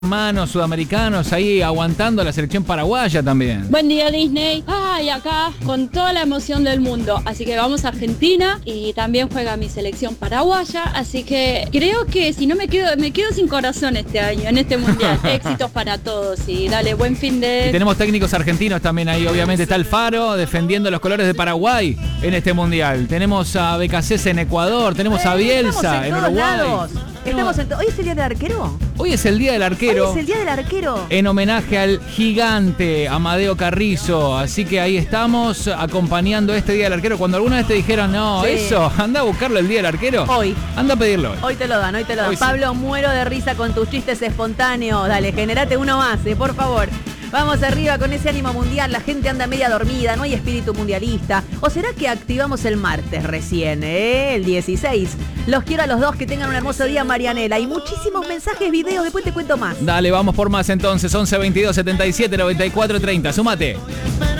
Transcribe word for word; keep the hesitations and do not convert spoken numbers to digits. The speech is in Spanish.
hermanos sudamericanos ahí aguantando a la selección paraguaya también. Buen día, Disney. Ay, acá con toda la emoción del mundo. Así que vamos a Argentina y también juega mi selección paraguaya. Así que creo que si no me quedo, me quedo sin corazón este año en este mundial. Éxitos para todos y dale, buen fin de... Y tenemos técnicos argentinos también ahí. Obviamente está el Faro defendiendo los colores de Paraguay en este mundial. Tenemos a Becasés en Ecuador, tenemos a Bielsa en, en Uruguay. Lados. Estamos en to- ¿Hoy es el día del arquero? Hoy es el día del arquero. Hoy es el día del arquero. En homenaje al gigante Amadeo Carrizo. Así que ahí estamos acompañando este día del arquero. Cuando alguna vez te dijeron, no, sí. eso, anda a buscarlo el día del arquero. Hoy. Anda a pedirlo hoy. Hoy te lo dan, hoy te lo dan. Hoy Pablo, sí. Muero de risa con tus chistes espontáneos. Dale, generate uno más, eh, por favor. Vamos arriba con ese ánimo mundial. La gente anda media dormida, no hay espíritu mundialista. ¿O será que activamos el martes recién, eh? El dieciséis. Los quiero a los dos, que tengan un hermoso día, Marianela. Y muchísimos mensajes, videos, después te cuento más. Dale, vamos por más entonces. once veintidós setenta y siete noventa y cuatro treinta. Súmate.